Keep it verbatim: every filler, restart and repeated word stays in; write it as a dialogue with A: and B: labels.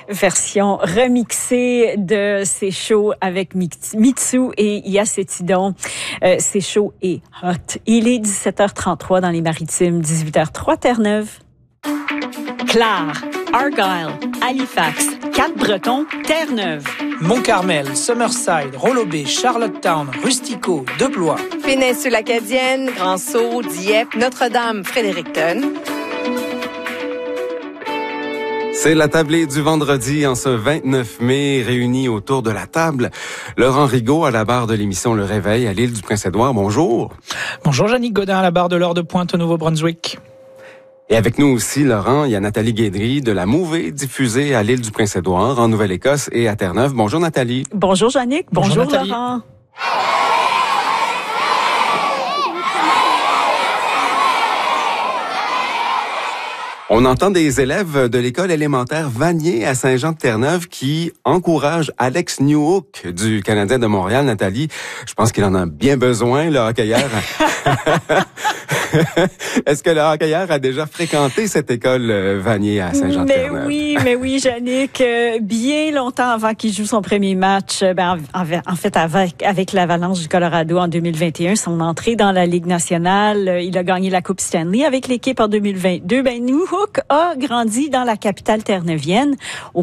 A: version remixée de C'est chaud avec Mitsou et Yacetidon. Euh, C'est chaud et hot. Il est dix-sept heures trente-trois dans les Maritimes, dix-huit heures trois Terre-Neuve. Clare, Argyle, Halifax, Cap-Breton, Terre-Neuve.
B: Mont-Carmel, Summerside, Rollo-Bay, Charlottetown, Rustico, Deblois.
C: Péninsule Acadienne, Grand-Sault, Dieppe, Notre-Dame, Fredericton.
D: C'est la tablée du vendredi en ce vingt-neuf mai, réunis autour de la table. Laurent Rigaud à la barre de l'émission Le Réveil à l'île du Prince-Édouard. Bonjour.
B: Bonjour, Jannick Godin à la barre de l'heure de pointe au Nouveau-Brunswick.
D: Et avec nous aussi, Laurent, il y a Nathalie Guédry de la Mouvée diffusée à l'île du Prince-Édouard, en Nouvelle-Écosse et à Terre-Neuve. Bonjour Nathalie.
A: Bonjour Jannick. Bonjour,
B: Bonjour Nathalie.
A: Laurent.
D: On entend des élèves de l'école élémentaire Vanier à Saint-Jean-de-Terre-Neuve qui encouragent Alex Newhook du Canadien de Montréal. Nathalie, je pense qu'il en a bien besoin, le hockeyeur. Est-ce que le hockeyeur a déjà fréquenté cette école euh, Vanier à Saint-Jean-de-Terre-Neuve?
A: Mais oui, mais oui, Jannick. Euh, bien longtemps avant qu'il joue son premier match, euh, ben, en, en fait, avec, avec l'Avalanche du Colorado en deux mille vingt et un, son entrée dans la Ligue nationale, euh, il a gagné la Coupe Stanley avec l'équipe en deux mille vingt-deux. Ben, Newhook a grandi dans la capitale terre-neuvienne, au